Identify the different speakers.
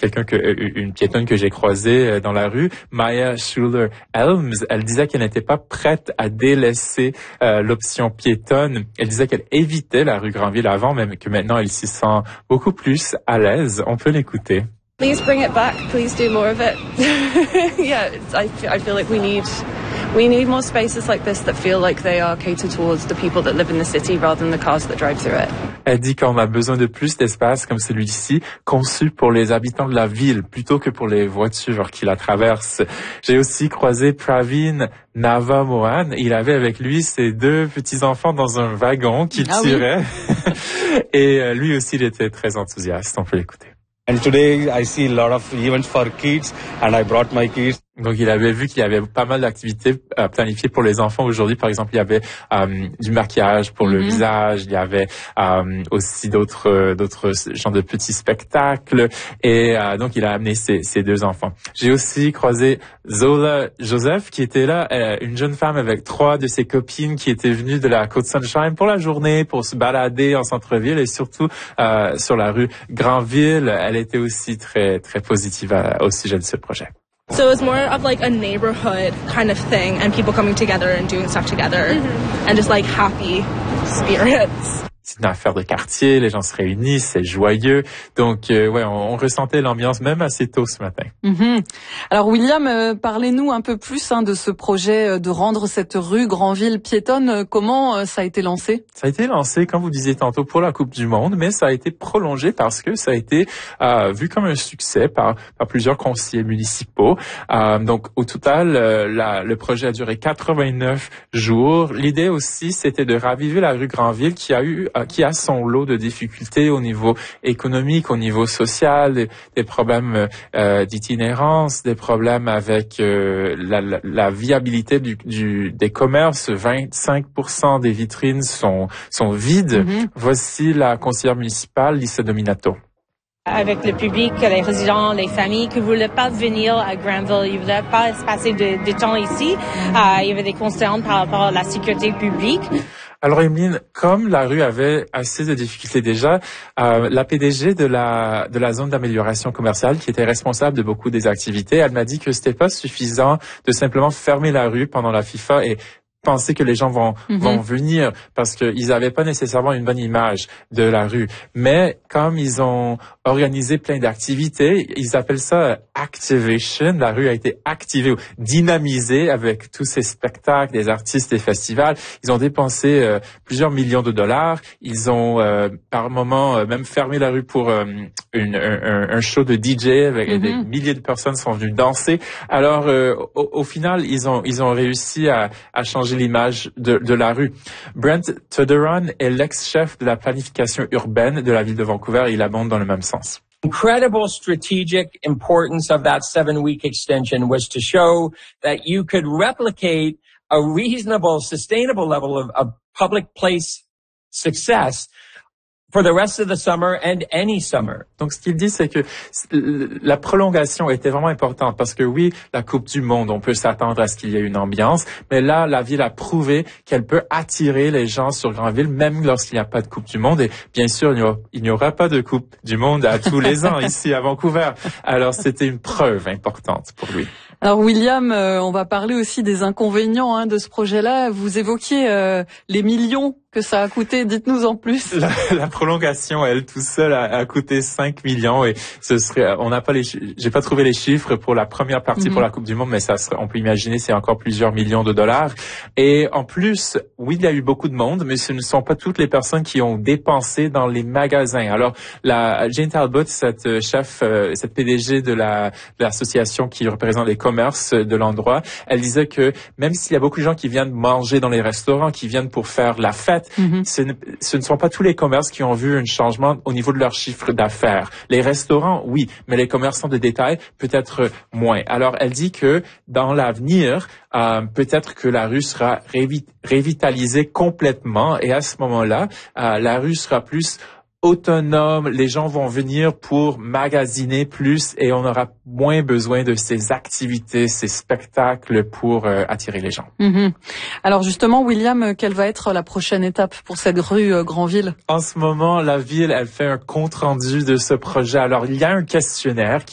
Speaker 1: une piétonne que j'ai croisée dans la rue, Maya Schuler-Elms. Elle disait qu'elle n'était pas prête à délaisser l'option piétonne. Elle disait qu'elle évitait la rue Granville avant, même que maintenant elle s'y sent beaucoup plus à l'aise. On peut l'écouter.
Speaker 2: Please bring it back. Please do more of it. Yeah, I feel like we need more spaces like this that feel like they are catered towards the people that live in the city rather than the cars that drive through it.
Speaker 1: Elle dit qu'on a besoin de plus d'espace comme celui-ci, conçu pour les habitants de la ville plutôt que pour les voitures qui la traversent. J'ai aussi croisé Praveen Navamohan. Il avait avec lui ses 2 petits-enfants dans un wagon qui tirait. Oui. Et lui aussi, il était très enthousiaste. On peut l'écouter.
Speaker 3: And today I see a lot of events for kids and I brought my kids.
Speaker 1: Donc il avait vu qu'il y avait pas mal d'activités planifiées pour les enfants aujourd'hui. Par exemple, il y avait du maquillage pour le visage, il y avait aussi d'autres genres de petits spectacles. Et donc il a amené ses 2 enfants. J'ai aussi croisé Zola Joseph qui était là, une jeune femme avec 3 de ses copines qui étaient venues de la Côte Sunshine pour la journée, pour se balader en centre-ville et surtout sur la rue Granville. Elle était aussi très très positive au sujet de ce projet.
Speaker 4: So it's more of like a neighborhood kind of thing and people coming together and doing stuff together and just like happy spirits.
Speaker 1: C'est une affaire de quartier, les gens se réunissent, c'est joyeux. Donc, on ressentait l'ambiance même assez tôt ce matin.
Speaker 5: Alors, William, parlez-nous un peu plus de ce projet de rendre cette rue Granville piétonne. Comment ça a été lancé?
Speaker 1: Ça a été lancé, comme vous disiez tantôt, pour la Coupe du Monde, mais ça a été prolongé parce que ça a été vu comme un succès par plusieurs conseillers municipaux. Donc, au total, le projet a duré 89 jours. L'idée aussi, c'était de raviver la rue Granville qui a son lot de difficultés au niveau économique, au niveau social, des problèmes d'itinérance, des problèmes avec la viabilité des commerces. 25% des vitrines sont vides. Voici la conseillère municipale, Lisa Dominato.
Speaker 6: Avec le public, les résidents, les familles qui ne voulaient pas venir à Granville, ils ne voulaient pas se passer de temps ici. Il y avait des concerns par rapport à la sécurité publique.
Speaker 1: Alors Emeline, comme la rue avait assez de difficultés déjà, la PDG de la zone d'amélioration commerciale, qui était responsable de beaucoup des activités, elle m'a dit que c'était pas suffisant de simplement fermer la rue pendant la FIFA et penser que les gens vont venir parce qu'ils n'avaient pas nécessairement une bonne image de la rue. Mais comme ils ont organisé plein d'activités, ils appellent ça activation. La rue a été activée ou dynamisée avec tous ces spectacles, des artistes, des festivals. Ils ont dépensé plusieurs millions de dollars. Ils ont par moment même fermé la rue pour un show de DJ avec des milliers de personnes sont venues danser. Alors au final, ils ont réussi à changer l'image de la rue. Brent Tudderon est l'ex-chef de la planification urbaine de la ville de Vancouver et il abonde dans le même sens.
Speaker 7: Incredible strategic importance of that 7-week extension was to show that you could replicate a reasonable, sustainable level of public place success for the rest of the summer and any summer.
Speaker 1: Donc, ce qu'il dit, c'est que la prolongation était vraiment importante parce que oui, la Coupe du Monde, on peut s'attendre à ce qu'il y ait une ambiance, mais là, la ville a prouvé qu'elle peut attirer les gens sur Granville, même lorsqu'il n'y a pas de Coupe du Monde. Et bien sûr, il n'y aura pas de Coupe du Monde à tous les ans ici à Vancouver. Alors, c'était une preuve importante pour lui.
Speaker 5: Alors, William, on va parler aussi des inconvénients de ce projet-là. Vous évoquiez les millions que ça a coûté. Dites-nous en plus.
Speaker 1: La prolongation, elle, tout seule, a coûté 5 millions et ce serait, j'ai pas trouvé les chiffres pour la première partie pour la Coupe du Monde, mais on peut imaginer, c'est encore plusieurs millions de dollars. Et en plus, oui, il y a eu beaucoup de monde, mais ce ne sont pas toutes les personnes qui ont dépensé dans les magasins. Alors, Jane Talbot, cette PDG de l'association qui représente les commerces de l'endroit, elle disait que même s'il y a beaucoup de gens qui viennent manger dans les restaurants, qui viennent pour faire la fête, ce ne sont pas tous les commerces qui ont vu un changement au niveau de leur chiffre d'affaires. Les restaurants, oui, mais les commerçants de détail, peut-être moins. Alors, elle dit que dans l'avenir, peut-être que la rue sera revitalisée complètement et à ce moment-là, la rue sera plus autonome, les gens vont venir pour magasiner plus et on aura moins besoin de ces activités, ces spectacles pour attirer les gens.
Speaker 5: Alors justement, William, quelle va être la prochaine étape pour cette rue Granville?
Speaker 1: En ce moment, la ville, elle fait un compte-rendu de ce projet. Alors, il y a un questionnaire